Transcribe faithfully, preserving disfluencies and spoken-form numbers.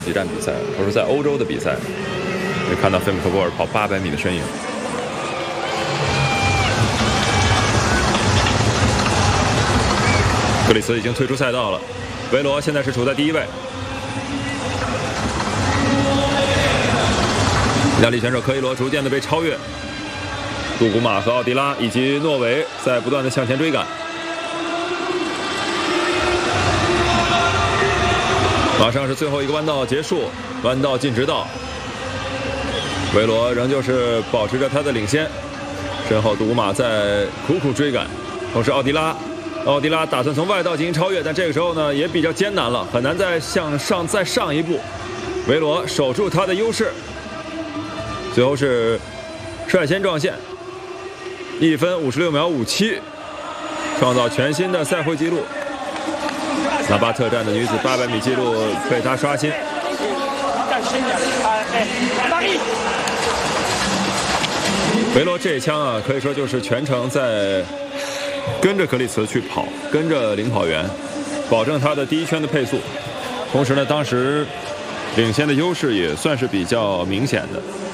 几站比赛，都是在欧洲的比赛，可以看到费姆科波尔跑八百米的身影。格里茨已经退出赛道了，维罗现在是处在第一位。意大利选手科伊罗逐渐的被超越，杜古马和奥迪拉以及诺维在不断的向前追赶。 马上是最后一个弯道结束，弯道进直道，维罗仍旧是保持着他的领先，身后杜古马在苦苦追赶，同时奥迪拉，奥迪拉打算从外道进行超越，但这个时候呢也比较艰难了，很难再向上再上一步。维罗守住他的优势，最后是率先撞线，一分五十六秒五七，创造全新的赛会纪录。 纳巴特站的女子八百米纪录被他刷新。维罗这一枪啊，可以说就是全程在跟着格里茨去跑，跟着领跑员，保证他的第一圈的配速。同时呢，当时领先的优势也算是比较明显的。